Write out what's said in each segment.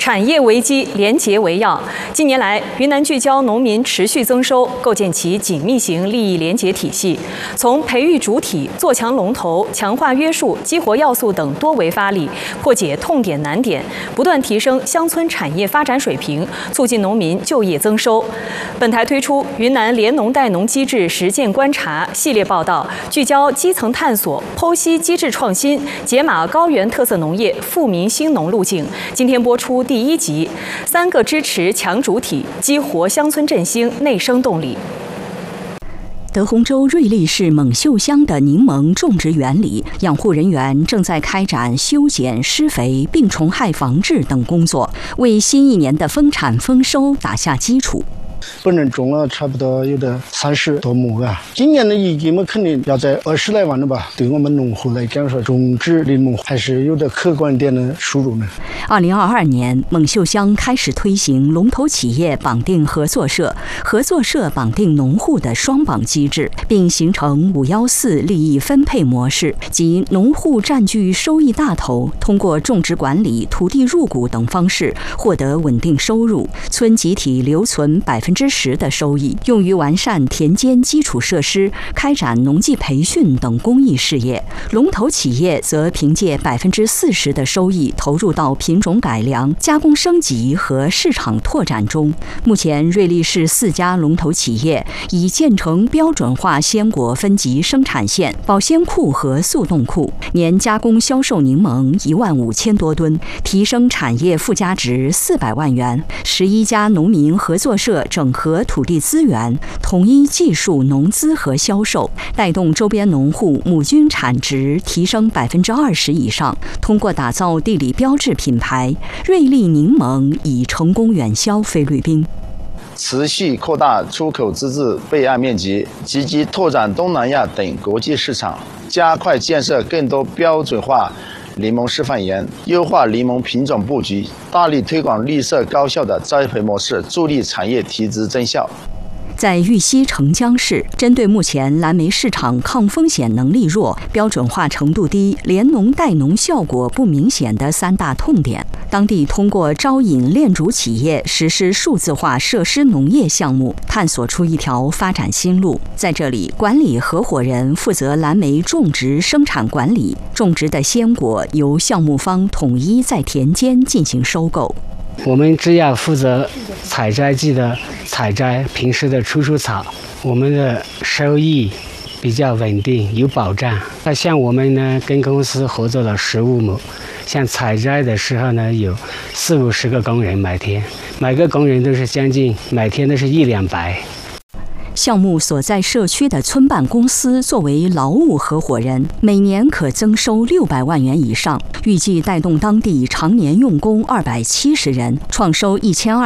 产业危机，廉洁为要。近年来，云南聚焦农民持续增收，构建其紧密型利益廉洁体系。从培育主体、做强龙头、强化约束、激活要素等多维发力，破解痛点难点，不断提升乡村产业发展水平，促进农民就业增收。本台推出云南联农带农机制实践观察系列报道，聚焦基层探索，剖析机制创新，解码高原特色农业富民兴农路径。今天播出第1集，3个支持强主体，激活乡村振兴内生动力。 德宏州瑞丽市蒙秀乡的柠檬种植园里，养护人员正在开展修剪、施肥、病虫害防治等工作，为新一年的丰产丰收打下基础。 本人种了差不多有的30多亩啊，今年的业绩嘛肯定要在20来万了吧。对我们农户来讲说，种植柠檬还是有的可观点的收入呢。 2022年，蒙秀乡开始推行龙头企业绑定合作社、合作社绑定农户的双绑机制，并形成514利益分配模式，即农户占据收益大头，通过种植管理、土地入股等方式获得稳定收入，村集体留存10%的收益，用于完善田间基础设施、开展农技培训等公益事业。龙头企业则凭借40%的收益投入到品种改良、加工升级和市场拓展中。目前，瑞丽市4家龙头企业已建成标准化鲜果分级生产线、保鲜库和速冻库，年加工销售柠檬15000多吨，提升产业附加值400万元。11家农民合作社整合土地资源，统一技术、农资和销售，带动周边农户亩均产值提升20%以上。通过打造地理标志品牌，瑞丽柠檬已成功远销菲律宾。 持续扩大出口资质备案面积，积极拓展东南亚等国际市场，加快建设更多标准化柠檬示范园，优化柠檬品种布局，大力推广绿色高效的栽培模式，助力产业提质增效。 在玉溪澄江市，针对目前蓝莓市场抗风险能力弱、标准化程度低、联农带农效果不明显的3大痛点，当地通过招引链主企业实施数字化设施农业项目，探索出一条发展新路。在这里，管理合伙人负责蓝莓种植生产管理，种植的鲜果由项目方统一在田间进行收购。 我们只要负责采摘季的采摘，平时的除草，我们的收益比较稳定，有保障。那像我们呢，跟公司合作了15亩，像采摘的时候呢，有40-50个工人每天，每个工人都是将近每天都是100-200。 项目所在社区的村办公司作为劳务合伙人，每年可增收600万元以上，预计带动当地常年用工270人，创收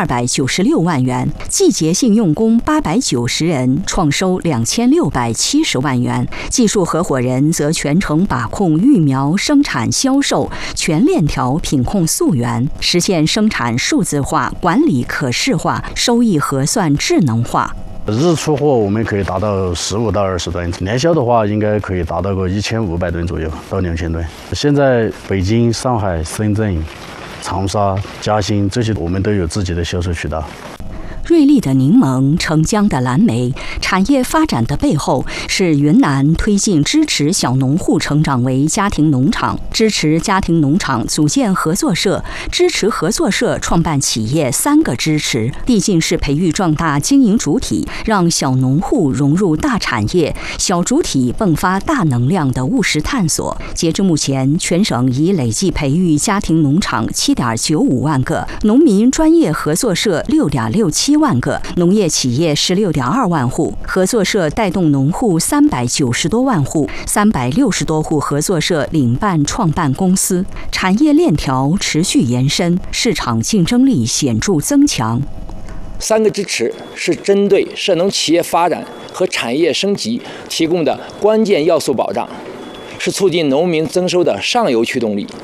1296万元；季节性用工890人，创收2670万元。技术合伙人则全程把控育苗、生产、销售全链条品控溯源，实现生产数字化、管理可视化、收益核算智能化。 日出货我们可以达到15到20吨，年销的话应该可以达到个1500吨左右到2000吨。现在北京、上海、深圳、长沙、嘉兴这些我们都有自己的销售渠道。 瑞丽的柠檬，澄江的蓝莓，产业发展的背后是云南推进支持小农户成长为家庭农场，支持家庭农场组建合作社，支持合作社创办企业3个支持，递进式培育壮大经营主体，让小农户融入大产业，小主体迸发大能量的务实探索。截至目前，全省已累计培育家庭农场7.95万个，农民专业合作社6.67万个，农业企业16.2万户，合作社带动农户390多万户，360多户合作社领办创办公司，产业链条持续延伸，市场竞争力显著增强。 3个支持是针对涉农企业发展和产业升级提供的关键要素保障，是促进农民增收的上游驱动力。